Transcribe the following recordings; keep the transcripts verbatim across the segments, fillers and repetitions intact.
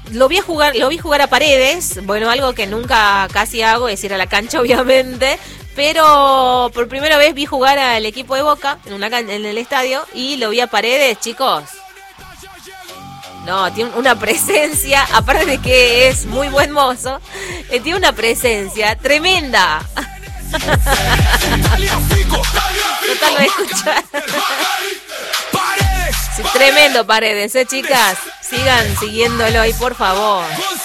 lo vi a jugar, lo vi jugar a Paredes, bueno, algo que nunca casi hago es ir a la cancha, obviamente, pero por primera vez vi jugar al equipo de Boca en, una can- en el estadio y lo vi a Paredes, chicos. No, tiene una presencia, aparte de que es muy buen mozo, eh, tiene una presencia tremenda. Total, lo escuchar. Sí, tremendo Paredes, ¿eh, chicas? Sigan siguiéndolo ahí, por favor.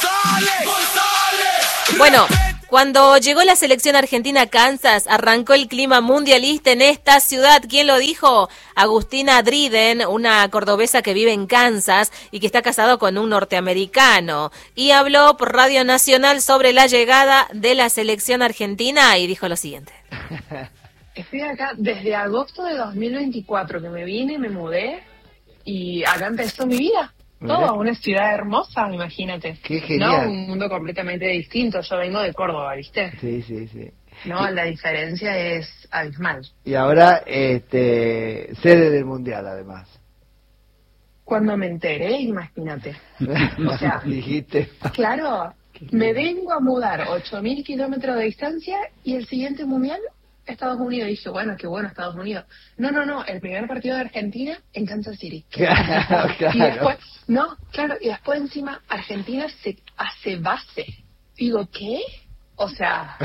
Bueno, cuando llegó la selección argentina a Kansas, arrancó el clima mundialista en esta ciudad. ¿Quién lo dijo? Agustina Driden, una cordobesa que vive en Kansas y que está casado con un norteamericano. Y habló por Radio Nacional sobre la llegada de la selección argentina y dijo lo siguiente. Estoy acá desde agosto de dos mil veinticuatro, que me vine, me mudé y acá empezó mi vida. Todo, una ciudad hermosa, imagínate. Qué genial. No, un mundo completamente distinto. Yo vengo de Córdoba, ¿viste? Sí, sí, sí. No, y, la diferencia es abismal. Y ahora, este, sede del Mundial, además. Cuando me enteré, imagínate. O sea, dijiste. Claro, me vengo a mudar ocho mil kilómetros de distancia y el siguiente Mundial, Estados Unidos. Dije, bueno, qué bueno Estados Unidos. No, no, no, el primer partido de Argentina en Kansas City. Claro, claro. Y después, no, claro, y después encima Argentina se hace base. Digo, ¿qué? O sea,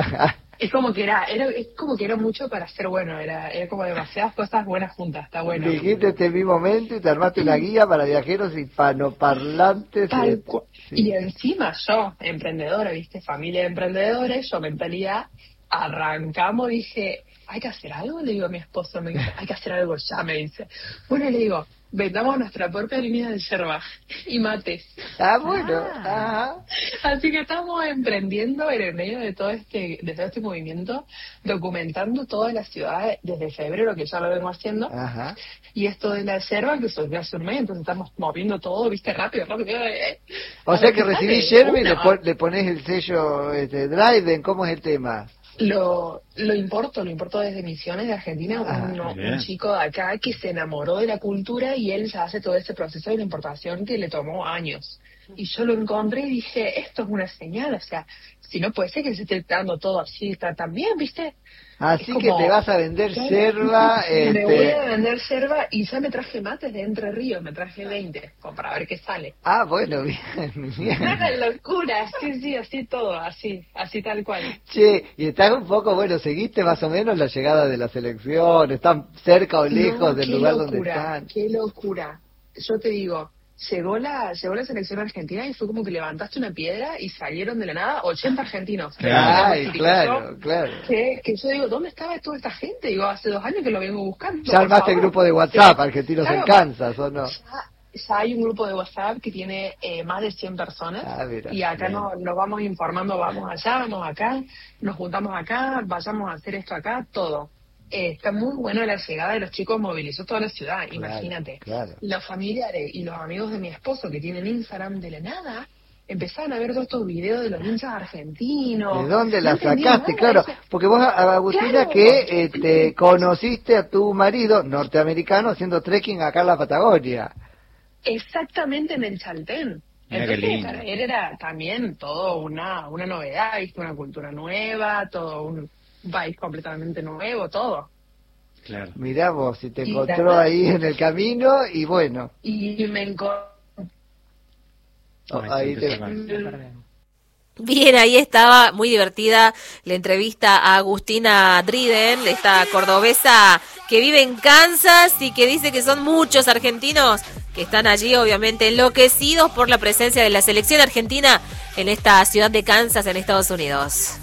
es como que era, era es como que era mucho para ser bueno, era, era como demasiadas cosas buenas juntas, está bueno. Dijiste este mismo momento y te armaste una guía para viajeros hispanoparlantes. Tal cu- sí. Y encima yo, emprendedora, viste, familia de emprendedores, yo mentalidad, arrancamos, dije, hay que hacer algo, le digo a mi esposo, me dice, hay que hacer algo ya, me dice. Bueno, le digo, vendamos nuestra propia línea de yerba y mates. Ah, bueno. Ah. Así que estamos emprendiendo en el medio de todo este, de todo este movimiento, documentando todas las ciudades desde febrero, que ya lo vengo haciendo. Ajá. Y esto de la yerba, que surgió hace un mes, entonces estamos moviendo todo, viste, rápido, rápido. Eh. O sea que recibís yerba y le, pon, le ponés el sello este, Dryden, ¿cómo es el tema? Lo, lo importo, lo importo desde Misiones de Argentina, Ah, un, un chico de acá que se enamoró de la cultura y él ya hace todo ese proceso de la importación que le tomó años. Y yo lo encontré y dije, esto es una señal, o sea, si no puede ser que se esté dando todo así, está tan bien, ¿viste? Así como, que te vas a vender yerba. Me este... voy a vender yerba y ya me traje mates de Entre Ríos, me traje veinte, como para ver qué sale. Ah, bueno, bien, bien. Una locura, sí, sí, así todo, así, así tal cual. Che, y estás un poco, bueno, seguiste más o menos la llegada de la selección, están cerca o lejos No, del qué lugar locura, donde están. Qué locura. Yo te digo, llegó la llegó la selección argentina y fue como que levantaste una piedra y salieron de la nada ochenta argentinos. Ay, claro, yo, claro. Que, que yo digo, ¿dónde estaba toda esta gente? Digo, hace dos años que lo vengo buscando. Ya armaste el grupo de WhatsApp, argentinos claro, en Kansas, ¿o no? Ya, ya hay un grupo de WhatsApp que tiene eh, más de cien personas. Ah, mira, y acá nos, nos vamos informando, vamos allá, vamos acá, nos juntamos acá, vayamos a hacer esto acá, todo. Eh, está muy bueno la llegada de los chicos, movilizó toda la ciudad, claro, imagínate. Claro. Los familiares y los amigos de mi esposo que tienen Instagram de la nada, empezaron a ver todos estos videos de los hinchas argentinos. ¿De dónde la no sacaste? nada, Claro, decía, porque vos, Agustina, claro. que este, conociste a tu marido norteamericano haciendo trekking acá en la Patagonia. Exactamente en el Chaltén. Mira qué Entonces lindo. para él era también todo una, una novedad, ¿viste? Una cultura nueva, todo un país completamente nuevo, todo. Claro. Mirá vos, si te Y encontró la- ahí en el camino y bueno. Y me encontré. Oh, Ay, ahí se te... empezó a- Bien, ahí estaba, muy divertida la entrevista a Agustina Driden, esta cordobesa que vive en Kansas y que dice que son muchos argentinos que están allí, obviamente enloquecidos por la presencia de la selección argentina en esta ciudad de Kansas, en Estados Unidos.